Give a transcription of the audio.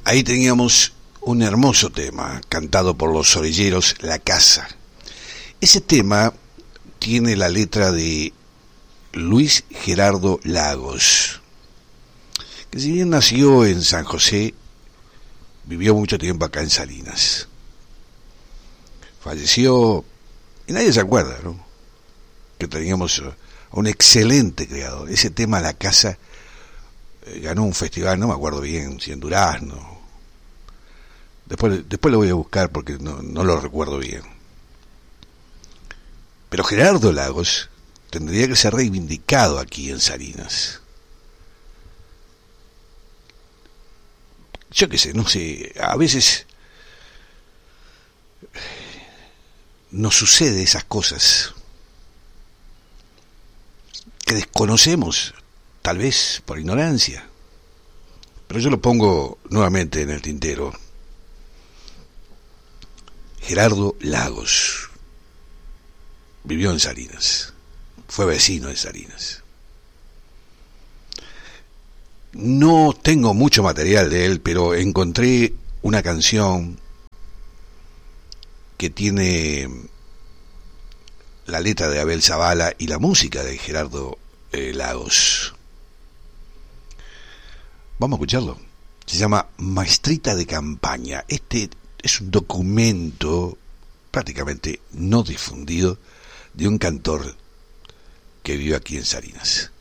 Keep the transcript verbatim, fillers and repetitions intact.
Ahí teníamos un hermoso tema, cantado por los orilleros, La Casa. Ese tema tiene la letra de Luis Gerardo Lagos, que si bien nació en San José, vivió mucho tiempo acá en Salinas. Falleció, y nadie se acuerda, ¿no?, que teníamos a un excelente creador. Ese tema, La Casa, eh, ganó un festival, no me acuerdo bien, si en Durazno. Después, después lo voy a buscar porque no, no lo recuerdo bien. Pero Gerardo Lagos tendría que ser reivindicado aquí en Salinas. Yo qué sé, no sé, a veces nos sucede esas cosas que desconocemos, tal vez por ignorancia, pero yo lo pongo nuevamente en el tintero. Gerardo Lagos vivió en Salinas, fue vecino de Salinas. No tengo mucho material de él, pero encontré una canción que tiene la letra de Abel Zavala y la música de Gerardo eh, Lagos. Vamos a escucharlo. Se llama Maestrita de Campaña. Este es un documento prácticamente no difundido de un cantor que vive aquí en Salinas.